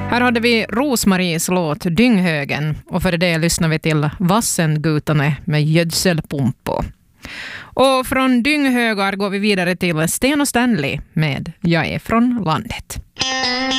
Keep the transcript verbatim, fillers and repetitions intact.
Här hade vi Rosmaries låt Dynghögen och för det lyssnar vi till Vassengutane med Gödselpumpo. Och från Dynghögar går vi vidare till Sten och Stanley med Jag är från landet.